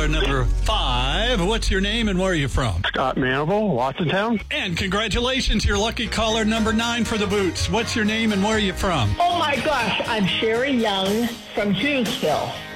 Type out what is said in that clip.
caller number 5. What's your name and where are you from? Scott Manival, Watsontown. And congratulations, you're lucky caller number 9 for the boots. What's your name and where are you from? Oh my gosh, I'm Sherry Young from Hughesville.